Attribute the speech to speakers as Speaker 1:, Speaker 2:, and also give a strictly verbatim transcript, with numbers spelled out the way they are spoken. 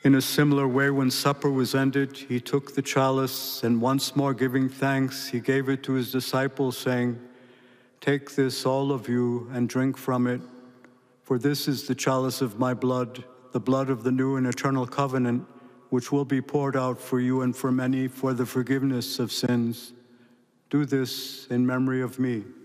Speaker 1: In a similar way, when supper was ended, he took the chalice, and once more giving thanks, he gave it to his disciples, saying, "Take this, all of you, and drink from it, for this is the chalice of my blood, the blood of the new and eternal covenant, which will be poured out for you and for many for the forgiveness of sins. Do this in memory of me."